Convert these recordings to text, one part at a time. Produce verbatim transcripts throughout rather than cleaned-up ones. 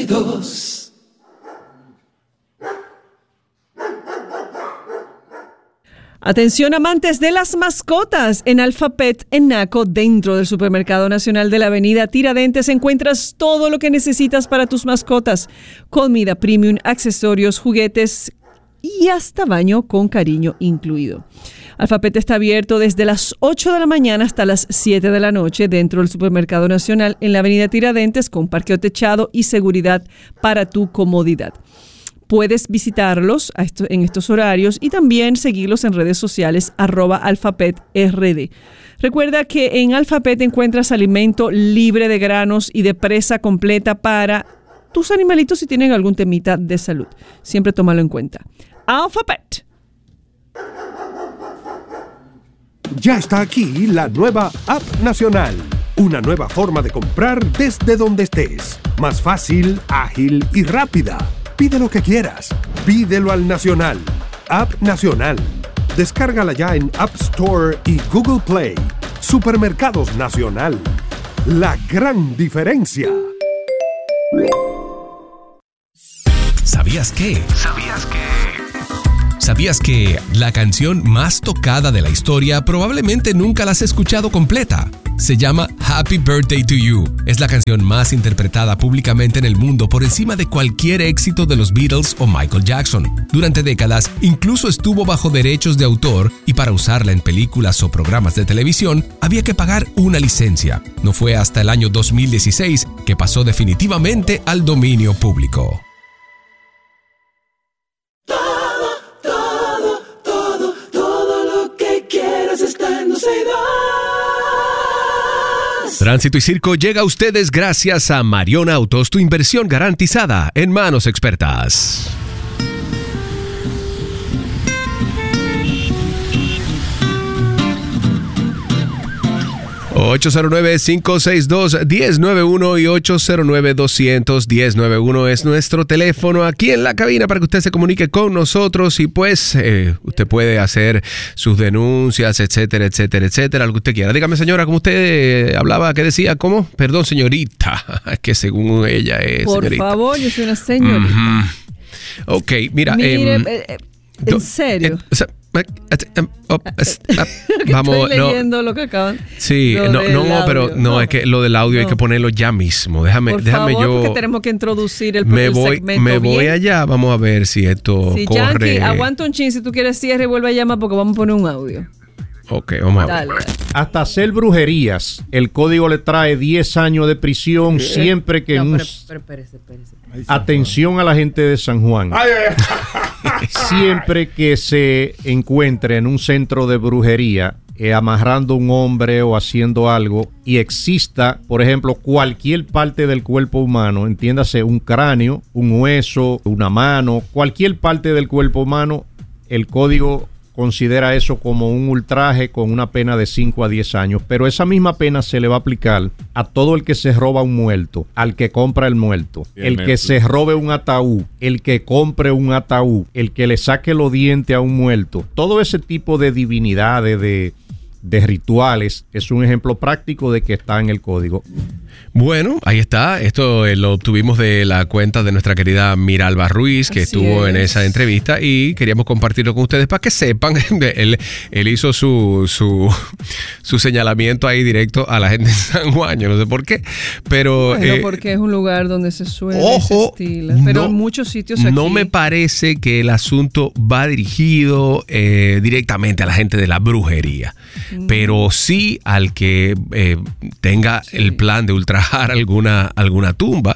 dos. Atención amantes de las mascotas. En Alfapet, en Naco, dentro del Supermercado Nacional de la Avenida Tiradentes, encuentras todo lo que necesitas para tus mascotas. Comida premium, accesorios, juguetes y hasta baño con cariño incluido. Alfapet está abierto desde las ocho de la mañana hasta las siete de la noche dentro del Supermercado Nacional en la Avenida Tiradentes con parqueo techado y seguridad para tu comodidad. Puedes visitarlos a esto, en estos horarios y también seguirlos en redes sociales arroba alfapet R D. Recuerda que en Alfapet encuentras alimento libre de granos y de presa completa para tus animalitos si tienen algún temita de salud. Siempre tómalo en cuenta. Alfapet. Ya está aquí la nueva App Nacional. Una nueva forma de comprar desde donde estés. Más fácil, ágil y rápida. Pide lo que quieras. Pídelo al Nacional. App Nacional. Descárgala ya en App Store y Google Play. Supermercados Nacional. La gran diferencia. ¿Sabías qué? ¿Sabías qué? ¿Sabías que la canción más tocada de la historia probablemente nunca la has escuchado completa? Se llama Happy Birthday to You. Es la canción más interpretada públicamente en el mundo por encima de cualquier éxito de los Beatles o Michael Jackson. Durante décadas, incluso estuvo bajo derechos de autor y para usarla en películas o programas de televisión había que pagar una licencia. No fue hasta el año dos mil dieciséis que pasó definitivamente al dominio público. Tránsito y Circo llega a ustedes gracias a Marion Autos, tu inversión garantizada en manos expertas. ocho cero nueve, cinco seis dos, uno cero nueve uno y ocho cero nueve, dos cero cero, uno cero nueve uno es nuestro teléfono aquí en la cabina para que usted se comunique con nosotros y pues eh, usted puede hacer sus denuncias, etcétera, etcétera, etcétera, lo que usted quiera. Dígame, señora, como usted eh, hablaba, ¿qué decía? ¿Cómo? Perdón, señorita, es que según ella es Por señorita. Por favor, yo soy una señorita. Mm-hmm. Ok, mira. Mire, eh, eh, ¿en do, serio? Eh, o sea, Oh, es, uh, vamos, estoy leyendo no, lo que acaban. Sí, no, no, pero no, no, es que lo del audio no. hay que ponerlo ya mismo. Déjame, Por déjame favor, yo. Porque tenemos que introducir el, me el voy, segmento. Me bien. voy allá, vamos a ver si esto sí, corre. Yankee, aguanta un chin, si tú quieres cierre, vuelve a llamar porque vamos a poner un audio. Ok, vamos a ver. Dale, dale. Hasta hacer brujerías, el código le trae diez años de prisión ¿Eh? siempre que... No, un... pero, pero, espérese, espérese. Atención a la gente de San Juan. Ay, ay, ay. Siempre que se encuentre en un centro de brujería eh, amarrando un hombre o haciendo algo y exista, por ejemplo, cualquier parte del cuerpo humano, entiéndase un cráneo, un hueso, una mano, cualquier parte del cuerpo humano, el código considera eso como un ultraje con una pena de cinco a diez años, pero esa misma pena se le va a aplicar a todo el que se roba un muerto, al que compra el muerto, Bien, el que se robe un ataúd, el que compre un ataúd, el que le saque los dientes a un muerto. Todo ese tipo de divinidades, de, de rituales, es un ejemplo práctico de que está en el código. Bueno, ahí está. Esto eh, lo obtuvimos de la cuenta de nuestra querida Miralba Ruiz, que Así estuvo es. en esa entrevista y queríamos compartirlo con ustedes para que sepan. él, él hizo su, su, su señalamiento ahí directo a la gente de San Juan. Yo no sé por qué, pero... Bueno, eh, porque es un lugar donde se suele ojo, se estila, pero no, en muchos sitios aquí... No me parece que el asunto va dirigido eh, directamente a la gente de la brujería, mm. pero sí al que eh, tenga sí. el plan de ultrajar alguna, alguna tumba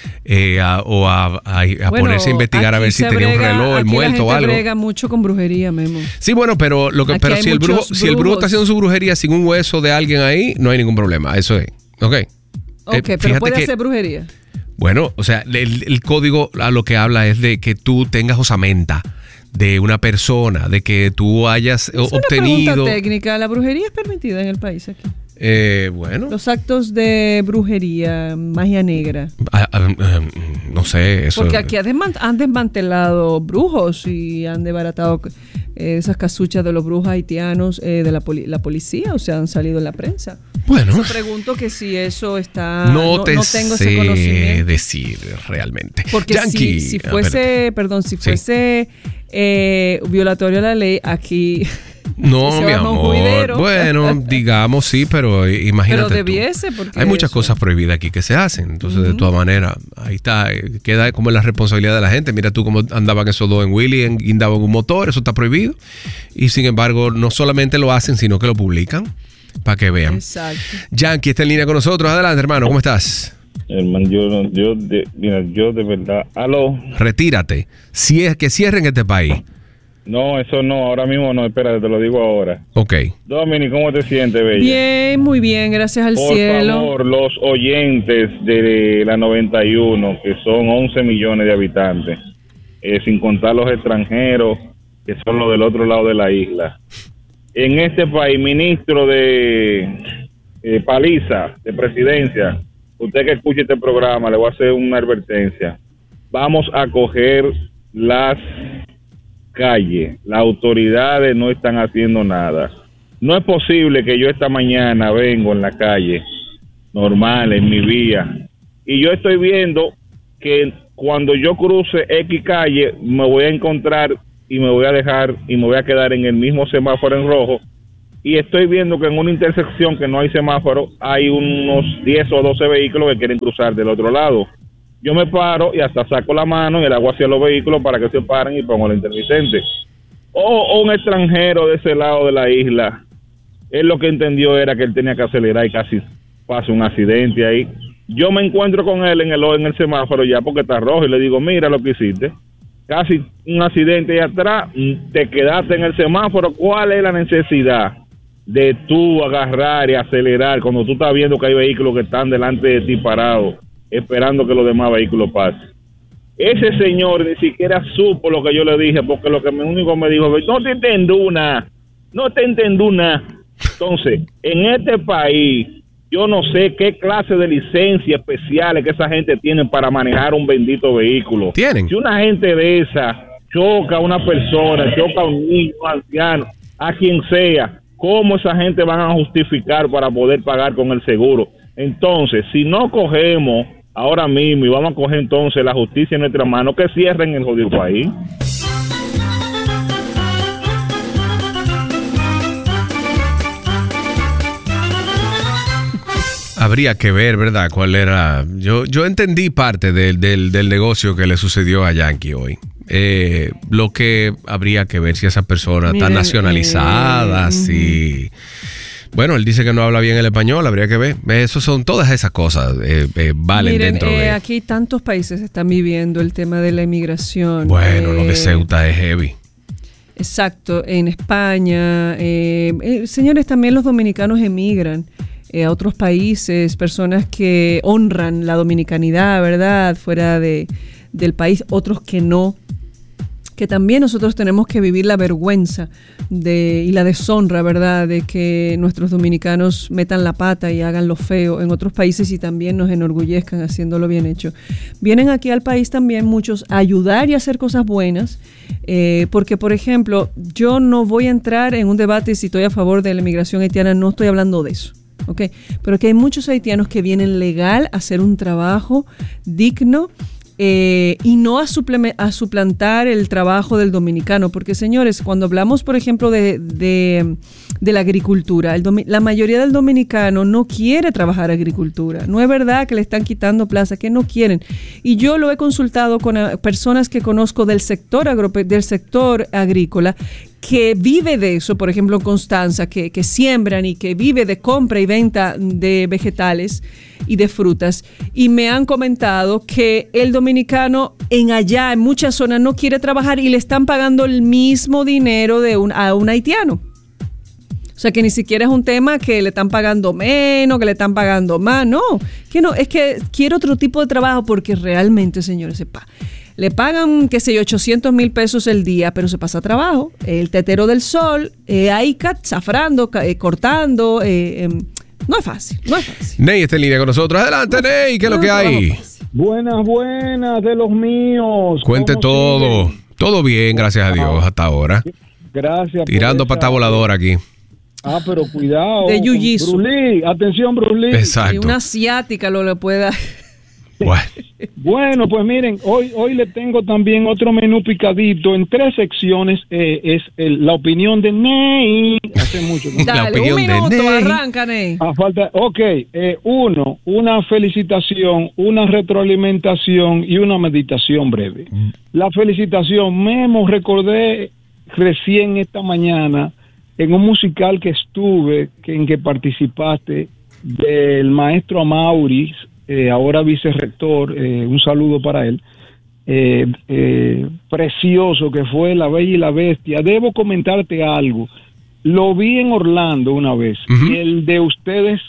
eh, a, o a, a, a bueno, ponerse a investigar a ver si tenía brega, un reloj, el muerto o algo. Brega mucho con brujería, Memo. Sí, bueno, pero lo que pero si el brujo, si el brujo está haciendo su brujería sin un hueso de alguien ahí, no hay ningún problema. Eso es. Ok. Ok, eh, pero puede que, hacer brujería. Bueno, o sea, el, el código a lo que habla es de que tú tengas osamenta de una persona, de que tú hayas es obtenido... una pregunta técnica. ¿La brujería es permitida en el país aquí? Eh, bueno. Los actos de brujería, magia negra. Ah, ah, ah, no sé, eso. Porque aquí han desmantelado brujos y han desbaratado eh, esas casuchas de los brujos haitianos eh, de la, poli- la policía, o sea, han salido en la prensa. Bueno. Yo pregunto que si eso está... No, no te no tengo sé ese conocimiento. decir realmente. Porque Yankee, si, si fuese, perdón, si fuese sí. eh, violatorio a la ley, aquí... No, mi amor. Bueno, digamos sí, pero imagínate. Pero debiese, porque hay muchas eso. cosas prohibidas aquí que se hacen. Entonces, uh-huh. de todas maneras, ahí está. Queda como la responsabilidad de la gente. Mira tú cómo andaban esos dos en Willy, guindaban un motor, eso está prohibido. Y sin embargo, no solamente lo hacen, sino que lo publican para que vean. Exacto. Yankee está en línea con nosotros. Adelante, hermano, ¿cómo estás? Hermano, yo, yo, de, mira, yo de verdad. Aló. Retírate. Si es que cierren este país. No, eso no, ahora mismo no, espérate, te lo digo ahora. Ok. Domini, ¿cómo te sientes, bella? Bien, muy bien, gracias al Por cielo. Por favor, los oyentes de la noventa y uno, que son once millones de habitantes, eh, sin contar los extranjeros, que son los del otro lado de la isla. En este país, ministro de eh, Paliza, de Presidencia, usted que escuche este programa, le voy a hacer una advertencia. Vamos a coger las... calle, las autoridades no están haciendo nada. No es posible que yo esta mañana vengo en la calle normal, en mi vía, y yo estoy viendo que cuando yo cruce X calle me voy a encontrar y me voy a dejar y me voy a quedar en el mismo semáforo en rojo, y estoy viendo que en una intersección que no hay semáforo hay unos diez o doce vehículos que quieren cruzar del otro lado. Yo me paro y hasta saco la mano y le hago hacia los vehículos para que se paren y pongo la intermitente. O, o un extranjero de ese lado de la isla, él lo que entendió era que él tenía que acelerar y casi pasa un accidente ahí. Yo me encuentro con él en el en el semáforo ya porque está rojo y le digo, mira lo que hiciste. Casi un accidente ahí atrás, te quedaste en el semáforo. ¿Cuál es la necesidad de tú agarrar y acelerar cuando tú estás viendo que hay vehículos que están delante de ti parados, esperando que los demás vehículos pasen? Ese señor ni siquiera supo lo que yo le dije, porque lo que me único me dijo, no te entiendo nada, no te entiendo nada. Entonces, en este país, yo no sé qué clase de licencias especiales que esa gente tiene para manejar un bendito vehículo. ¿Tienen? Si una gente de esa choca a una persona, choca a un niño, a un anciano, a quien sea, ¿cómo esa gente van a justificar para poder pagar con el seguro? Entonces, si no cogemos ahora mismo y vamos a coger entonces la justicia en nuestras manos, que cierren el jodido país. Habría que ver, ¿verdad? ¿Cuál era? Yo, yo entendí parte del, del, del negocio que le sucedió a Yankee hoy. Eh, lo que habría que ver si esa persona está nacionalizada, eh, si... Bueno, él dice que no habla bien el español, habría que ver. Eso son todas esas cosas, eh, eh, valen Miren, dentro eh, de... aquí tantos países están viviendo el tema de la inmigración. Bueno, eh, lo de Ceuta es heavy. Exacto, en España. Eh, eh, señores, también los dominicanos emigran eh, a otros países, personas que honran la dominicanidad, ¿verdad? Fuera de, del país, otros que no. Que también nosotros tenemos que vivir la vergüenza de, y la deshonra, ¿verdad?, de que nuestros dominicanos metan la pata y hagan lo feo en otros países y también nos enorgullezcan haciéndolo bien hecho. Vienen aquí al país también muchos a ayudar y a hacer cosas buenas, eh, porque, por ejemplo, yo no voy a entrar en un debate si estoy a favor de la inmigración haitiana, no estoy hablando de eso. Okay. Pero que hay muchos haitianos que vienen legal a hacer un trabajo digno, Eh, y no a, suple- a suplantar el trabajo del dominicano, porque señores, cuando hablamos por ejemplo de, de, de la agricultura, el domi- la mayoría del dominicano no quiere trabajar agricultura, no es verdad que le están quitando plaza, que no quieren, y yo lo he consultado con a, personas que conozco del sector, agro- del sector agrícola, que vive de eso, por ejemplo Constanza, que, que siembran y que vive de compra y venta de vegetales y de frutas, y me han comentado que el dominicano en allá, en muchas zonas, no quiere trabajar y le están pagando el mismo dinero de un, a un haitiano. O sea, que ni siquiera es un tema que le están pagando menos, que le están pagando más, no, que no, es que quiere otro tipo de trabajo porque realmente, señores, sepa, le pagan, qué sé yo, ochocientos mil pesos el día, pero se pasa trabajo, el tetero del sol, eh, ahí zafrando, eh, cortando, eh, eh, no es fácil, no es fácil. Ney está en línea con nosotros. Adelante, Ney, ¿qué es lo que hay? Buenas, buenas, de los míos. Cuente todo. Sigue? Todo bien, gracias a Dios, hasta ahora. Gracias. Tirando pata voladora aquí. Ah, pero cuidado. De jiu-jitsu. Bruce Lee, atención, Bruce Lee. Exacto. Y una asiática lo le puede dar. Bueno. Bueno, pues miren, hoy hoy le tengo también otro menú picadito en tres secciones. Eh, es el, la opinión de Ney. Hace mucho. ¿no? Dale, opinión un de minuto, Ney. arranca, Ney. A falta, ok, eh, uno, una felicitación, una retroalimentación y una meditación breve. La felicitación, Memo, recordé recién esta mañana en un musical que estuve, que, en que participaste, del maestro Amaury, eh, ahora vicerrector, eh, un saludo para él, eh, eh, precioso que fue La Bella y la Bestia. Debo comentarte algo, lo vi en Orlando una vez, Uh-huh. y el de ustedes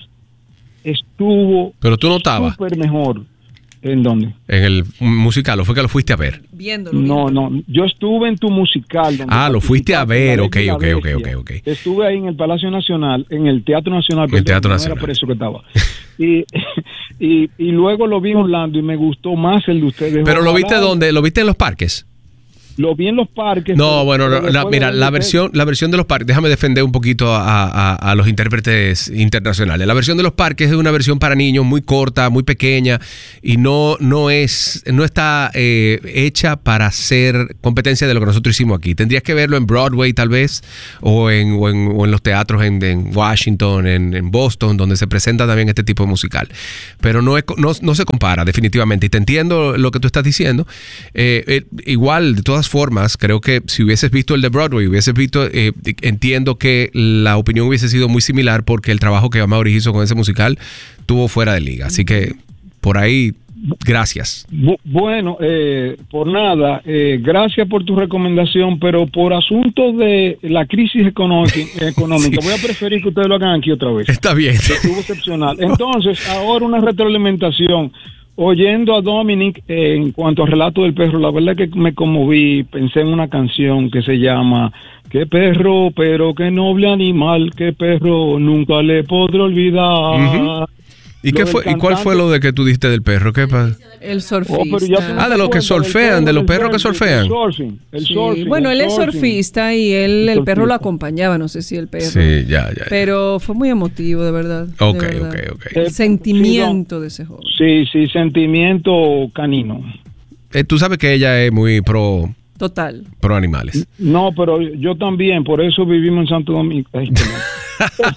estuvo Pero tú no estabas súper mejor. ¿En dónde? en el musical, ¿o fue que lo fuiste a ver? Viéndolo. No, viéndolo. no, yo estuve en tu musical. donde Ah, lo fuiste a participaste en ver, La ok, Bella y la ok, ok, Bestia. ok, ok. Estuve ahí en el Palacio Nacional, en el Teatro Nacional. En el Teatro no Nacional. era por eso que estaba. Y, y, y luego lo vi en Orlando y me gustó más el de ustedes. Pero lo Ojalá- viste dónde? ¿Lo viste en los parques? Lo vi en los parques. No, pero- bueno, pero no, la- después mira, de la ustedes- versión, la versión de los parques, déjame defender un poquito a, a- a los intérpretes internacionales. La versión de los parques es una versión para niños muy corta, muy pequeña y no, no es, no está eh, hecha para hacer competencia de lo que nosotros hicimos aquí. Tendrías que verlo en Broadway tal vez o en, o en, o en los teatros en, en Washington, en, en Boston, donde se presenta también este tipo de musical. Pero no, es, no, no se compara definitivamente. Y te entiendo lo que tú estás diciendo. Eh, eh, igual, de todas formas, creo que si hubieses visto el de Broadway, hubieses visto, eh, entiendo que la opinión hubiese sido muy similar porque el trabajo que Amaury hizo con ese musical tuvo fuera de liga. Así que por ahí, gracias. Bu- Bueno, eh, por nada, eh, gracias por tu recomendación, pero por asuntos de la crisis económica, económica voy a preferir que ustedes lo hagan aquí otra vez. Está bien. Estuvo excepcional. Entonces, ahora una retroalimentación. Oyendo a Dominic eh, en cuanto al relato del perro, la verdad que me conmoví, pensé en una canción que se llama "Qué perro, pero qué noble animal, qué perro, nunca le podré olvidar". Ujú. ¿Y, Lo qué del fue, ¿Y cuál cantante- fue lo de que tú dijiste del perro? ¿Qué pasa? El Oh, pero ya surfista. tú no Ah, de te los que acuerdas del surfean, de los del perros que surfing, surfean. El surfing, el Sí. surfing, Bueno, el él es surfing. surfista y él, el perro lo Surfista. acompañaba, no sé si el perro. Sí, ya, ya. ya. Pero fue muy emotivo, de verdad. de Ok, verdad. ok, ok. El Eh, sentimiento de ese joven. Sí, sí, sentimiento canino. Eh, tú sabes que ella es muy pro, Total. pro animales. No, pero yo también, por eso vivimos en Santo Domingo. Ay, perdón.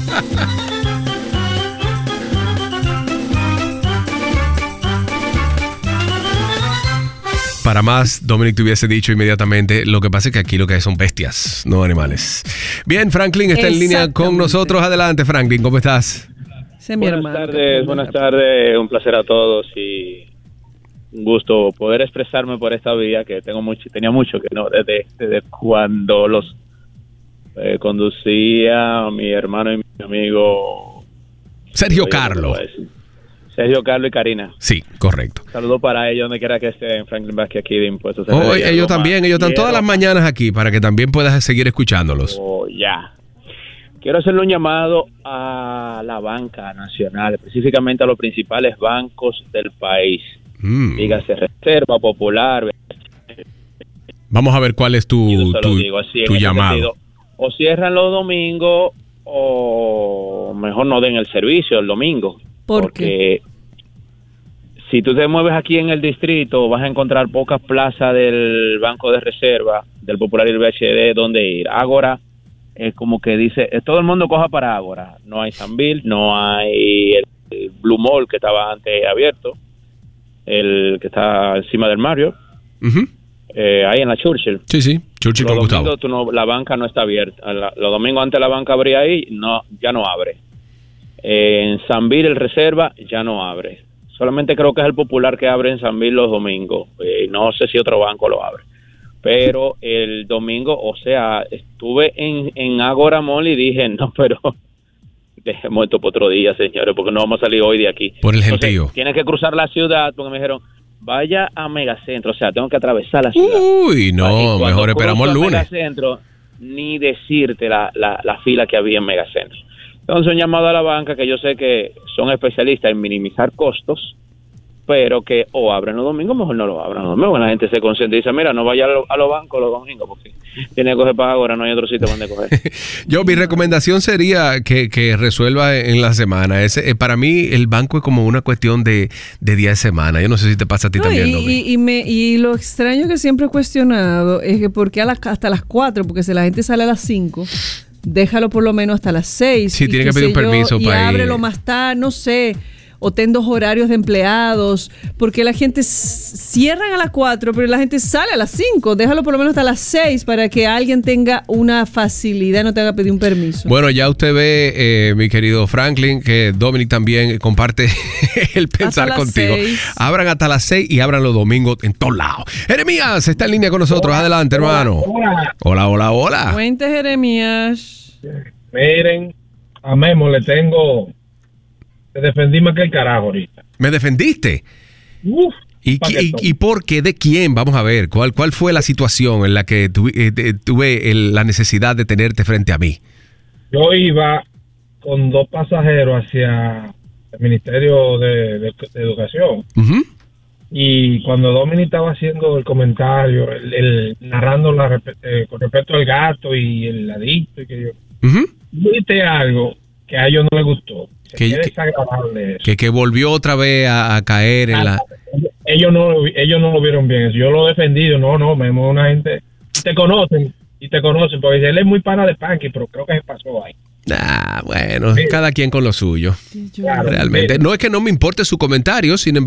Para más, Dominic te hubiese dicho inmediatamente, lo que pasa es que aquí lo que hay son bestias, no animales. Bien, Franklin está en línea con Exactamente. nosotros. Adelante, Franklin, ¿cómo estás? Ese es mi Buenas hermano. tardes, buenas tardes, un placer a todos y un gusto poder expresarme por esta vía que tengo mucho, tenía mucho que no, desde, desde cuando los eh, conducía mi hermano y mi amigo Sergio Oye, Carlo. ¿cómo te voy a decir? Sergio Carlos y Karina. Sí, correcto. Saludos para ellos donde quiera que estén en Franklin Vázquez aquí de Impuestos. Oh, R D, ellos Loma, también, ellos están todas las Hierro. mañanas aquí para que también puedas seguir escuchándolos. Oh, ya. Quiero hacerle un llamado a la banca nacional, específicamente a los principales bancos del país. Mm. Dígase Reserva Popular. Vamos a ver cuál es y tu, yo se lo tu, digo así, en tu ese llamado. sentido. O cierran los domingos o mejor no den el servicio el domingo. ¿Por porque si tú te mueves aquí en el distrito vas a encontrar pocas plazas del Banco de Reserva, del Popular y el B H D donde ir. Ágora es como que dice, eh, todo el mundo coja para Ágora. No hay Sanville, no hay el, el Blue Mall que estaba antes abierto, el que está encima del Mario, Ujú. eh, ahí en la Churchill. Sí, sí, Churchill Los con Gustavo. domingos tú no- la banca no está abierta. La- los domingos antes la banca abría ahí, no, ya no abre. Eh, en Sanville el Reserva ya no abre. Solamente creo que es el Popular que abre en Sanville los domingos. Eh, no sé si otro banco lo abre. Pero el domingo, o sea, estuve en, en Agora Mall y dije, no, pero dejemos esto para otro día, señores, porque no vamos a salir hoy de aquí. Por el Entonces, gentío. tienes que cruzar la ciudad, porque me dijeron, vaya a Megacentro, o sea, tengo que atravesar la ciudad. Uy, Y no, cuando mejor esperamos el cruzo a lunes. Megacentro, ni decirte la, la, la fila que había en Megacentro. Entonces, un llamado a la banca, que yo sé que son especialistas en minimizar costos, pero que o abren los domingos, mejor no lo abran los domingos. La gente se concientiza, mira, no vaya a, lo, a los bancos los domingos, porque tiene que coger pago ahora, no hay otro sitio donde coger. Yo, mi recomendación sería que, que resuelva en la semana. Ese, eh, para mí, el banco es como una cuestión de, de día de semana. Yo no sé si te pasa a ti no, también, y, ¿no? y, y, me, y lo extraño que siempre he cuestionado es que ¿por qué a la, hasta las cuatro? Porque si la gente sale a las cinco, déjalo por lo menos hasta las seis. Sí, tiene que pedir un permiso yo, para ir. Y ábrelo más tarde, no sé. O ten dos horarios de empleados, porque la gente s- cierran a las cuatro, pero la gente sale a las cinco. Déjalo por lo menos hasta las seis para que alguien tenga una facilidad y no tenga que pedir un permiso. Bueno, ya usted ve, eh, mi querido Franklin, que Dominic también comparte el pensar contigo. seis. Abran hasta las seis y abran los domingos en todos lados. Jeremías está en línea con nosotros. Adelante, hermano. Hola. Hola, hola, hola. Cuente, Jeremías. Miren, a Memo le tengo... Te defendí más que el carajo ahorita. ¿Me defendiste? Uf, ¿Y, y, ¿Y por qué? ¿De quién? Vamos a ver. ¿Cuál, cuál fue la situación en la que tu, eh, de, tuve el, la necesidad de tenerte frente a mí? Yo iba con dos pasajeros hacia el Ministerio de, de, de Educación. Uh-huh. Y cuando Dominic estaba haciendo el comentario, el, el, narrando la, eh, con respecto al gato y el adicto, y que yo... Uh-huh. Viste algo que a ellos no les gustó. Que, que, que, que, que volvió otra vez a, a caer en la... Ellos no, ellos no lo vieron bien. Yo lo he defendido. No, no, Memo, una gente... Te conocen, y te conocen, porque él es muy pana de Panky, pero creo que se pasó ahí. Ah, bueno, sí. Cada quien con lo suyo. Claro, realmente. sí. No es que no me importe su comentario, sin embargo,